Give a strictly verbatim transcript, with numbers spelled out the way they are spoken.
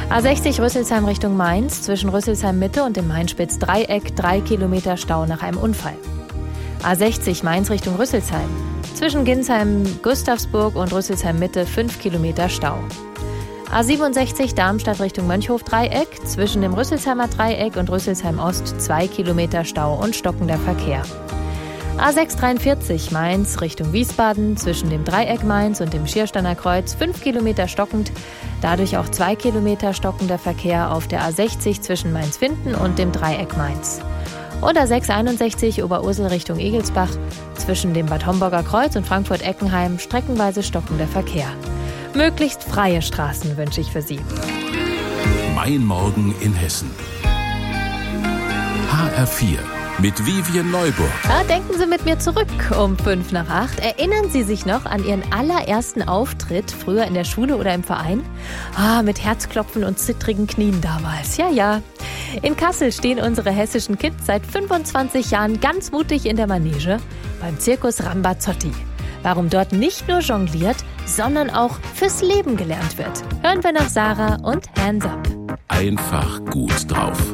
A sechzig Rüsselsheim Richtung Mainz, zwischen Rüsselsheim Mitte und dem Mainspitz-Dreieck, drei Kilometer Stau nach einem Unfall. A sechzig Mainz Richtung Rüsselsheim, zwischen Ginsheim-Gustavsburg und Rüsselsheim Mitte, fünf Kilometer Stau. A siebenundsechzig Darmstadt Richtung Mönchhof-Dreieck, zwischen dem Rüsselsheimer Dreieck und Rüsselsheim Ost, zwei Kilometer Stau und stockender Verkehr. A sechshundertdreiundvierzig Mainz Richtung Wiesbaden, zwischen dem Dreieck Mainz und dem Schiersteiner Kreuz, fünf Kilometer stockend, dadurch auch zwei Kilometer stockender Verkehr auf der A sechzig zwischen Mainz-Winden und dem Dreieck Mainz. Und A sechshunderteinundsechzig Oberursel Richtung Egelsbach, zwischen dem Bad Homburger Kreuz und Frankfurt-Eckenheim, streckenweise stockender Verkehr. Möglichst freie Straßen wünsche ich für Sie. Mein Morgen in Hessen. H R vier mit Vivien Neuburg. Ja, denken Sie mit mir zurück um fünf nach acht. Erinnern Sie sich noch an Ihren allerersten Auftritt, früher in der Schule oder im Verein? Ah, mit Herzklopfen und zittrigen Knien damals. Ja, ja. In Kassel stehen unsere hessischen Kids seit fünfundzwanzig Jahren ganz mutig in der Manege beim Zirkus Rambazotti. Warum dort nicht nur jongliert, sondern auch fürs Leben gelernt wird. Hören wir nach Sarah und Hands Up. Einfach gut drauf.